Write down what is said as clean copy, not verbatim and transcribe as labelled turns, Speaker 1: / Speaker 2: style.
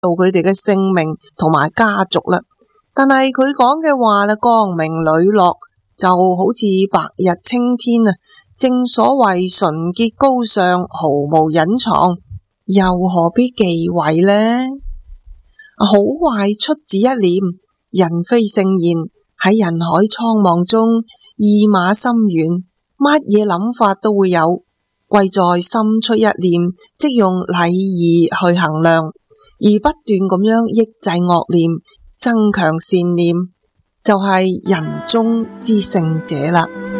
Speaker 1: 到佢哋嘅姓名同埋家族啦。但係佢講嘅話啦，光明磊落，就好似白日青天啊！正所謂純潔高尚，毫無隱藏，又何必忌諱呢？好壞出自一念，人非聖賢，喺人海蒼茫中，意馬深遠，乜嘢諗法都會有。貴在心出一念，即用禮儀去衡量，而不斷咁樣抑制惡念，增強善念，就係人中之聖者啦。